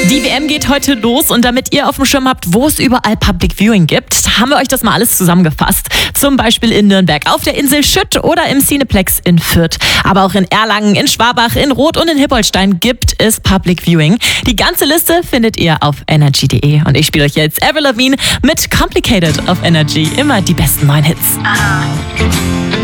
Die WM geht heute los und damit ihr auf dem Schirm habt, wo es überall Public Viewing gibt, haben wir euch das mal alles zusammengefasst. Zum Beispiel in Nürnberg, auf der Insel Schütt oder im Cineplex in Fürth. Aber auch in Erlangen, in Schwabach, in Roth und in Hippolstein gibt es Public Viewing. Die ganze Liste findet ihr auf energy.de. Und ich spiele euch jetzt Avril Lavigne mit Complicated auf Energy. Immer die besten neuen Hits.